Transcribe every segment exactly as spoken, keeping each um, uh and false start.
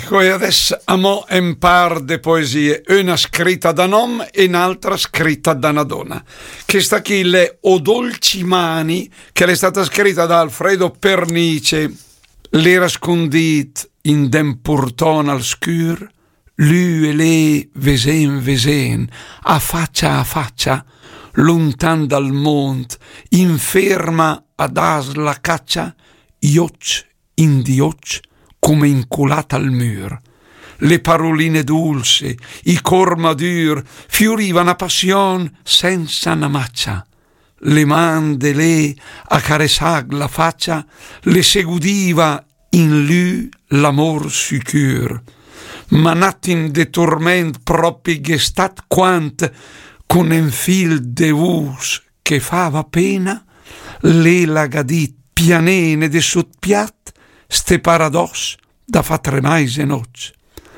Ecco, e adesso amo un par de poesie, una scritta da un uomo e un'altra scritta da una donna. Che sta qui le O dolci mani, che è stata scritta da Alfredo Pernice. L'era scondit in dem porton al scur, lui e lei vesen vesen, a faccia a faccia, lontan dal mont, inferma ad as la caccia, ioc in dioc, come inculata al mur. Le paroline dulce, i cor madur, fiorivano a passion senza una maccia. Le man de lei a caressag la faccia, le segudiva in lui l'amor sicur. Ma natin de torment propi gestat quant, con un fil de vus che fava pena, le la gadit pianene de sotpiat, ste paradoss da fa tremai se noc.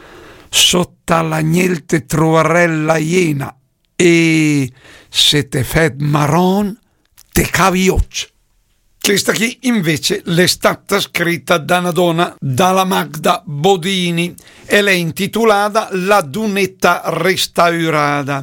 Sotta l'agnelte trovarella iena e se te fed maron te cavi oc. Questa qui invece l'è stata scritta da una donna, dalla Magda Bodini, e l'è intitolata La dunetta restaurata.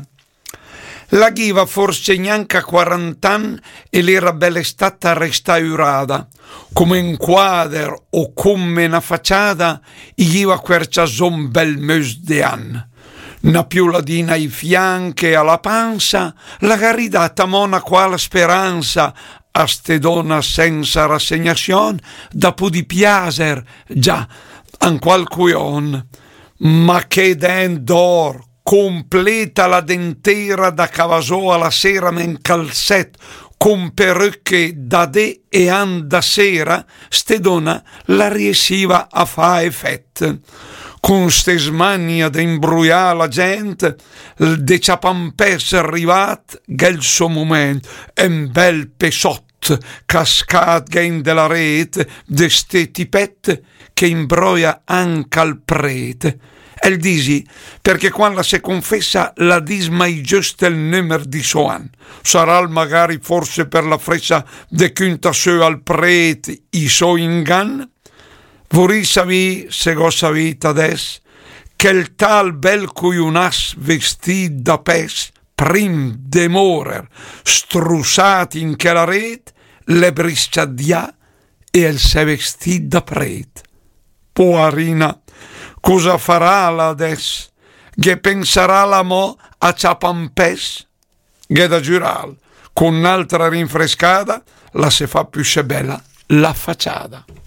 La ghiva forse neanche a quarant'anni e l'era bella stata restaurata, come un quadro o come una facciata, i ghiva quercia son bel meus de anni. Una pioladina ai fianchi e alla panza, la garidata mona qua la speranza, a ste donna senza rassegnazione, dopo di piacer, già, an qualcuion, ma che den d'or, completa la dentera da cavasò alla sera men calzet, con perrucche da de e an da sera, ste donna la riesiva a fa effett. Con ste smania da imbruià la gente, de ciapampes arrivat, gel suo moment, un bel pesot, cascat gen della rete, de ste tipet, che imbroia anche al prete. El disi, perché quando si confessa la dis mai giusto il numero di soan. Sarà magari forse per la fressa de cunta su al prete i so ingan? Vorrei savi, se go savita des, che il tal bel cuiunas vestit da pes, prim de morer, strussati in che la ret, le brisciadia e il se vestit da pret. Poarina, cosa farà la des? Che penserà la mo a ciapampes? Che da giural, con un'altra rinfrescata, la se fa più se bella la facciata.